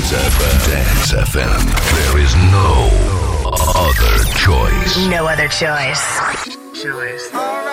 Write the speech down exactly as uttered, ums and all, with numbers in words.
Dance F M. Dance F M. There is no other choice. No other choice. Choice.